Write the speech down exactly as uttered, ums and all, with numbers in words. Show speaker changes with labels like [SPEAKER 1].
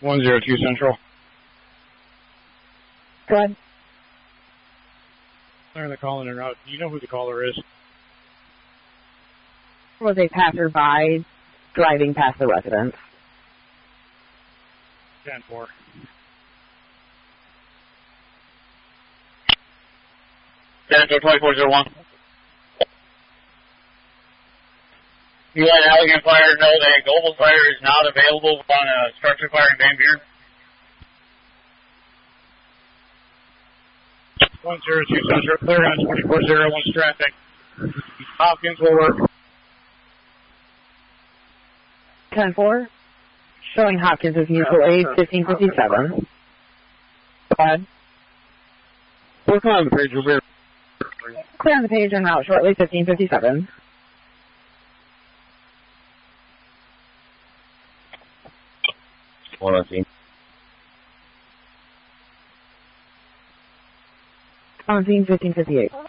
[SPEAKER 1] one zero two Central.
[SPEAKER 2] Go ahead.
[SPEAKER 1] Clearing the call in and out. Do you know who the caller is?
[SPEAKER 2] Was a passerby driving past the residence.
[SPEAKER 1] ten four.
[SPEAKER 3] Central twenty-four oh one. You let Allegan Fire know that Global Fire is not available on a structure fire in Van Buren.
[SPEAKER 1] one zero two Central, clear on twenty-four oh one traffic. Hopkins will work.
[SPEAKER 2] ten four. Showing Hopkins as mutual aid, fifteen fifty-seven. Go ahead.
[SPEAKER 1] Work on the page, we'll be
[SPEAKER 2] Clear on the page and out shortly, fifteen fifty-seven.
[SPEAKER 3] One on scene.
[SPEAKER 2] On scene, fifteen fifty-eight.